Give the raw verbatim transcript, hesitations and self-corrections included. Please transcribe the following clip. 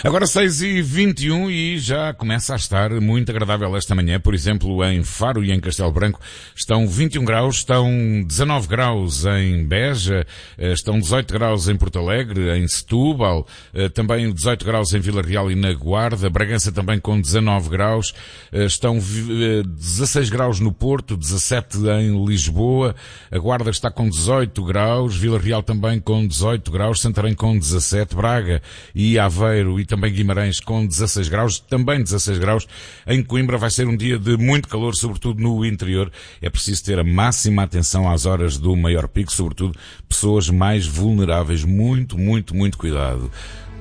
Agora seis e vinte e um e já começa a estar muito agradável esta manhã. Por exemplo, em Faro e em Castelo Branco estão vinte e um graus, estão dezanove graus em Beja, estão dezoito graus em Porto Alegre, em Setúbal, também dezoito graus em Vila Real e na Guarda, Bragança também com dezanove graus, estão dezasseis graus no Porto, dezassete em Lisboa, a Guarda está com dezoito graus, Vila Real também com dezoito graus, Santarém com dezassete, Braga e Aveiro e também Guimarães com dezasseis graus, também dezasseis graus. Em Coimbra vai ser um dia de muito calor, sobretudo no interior. É preciso ter a máxima atenção às horas do maior pico, sobretudo pessoas mais vulneráveis. Muito, muito, muito cuidado.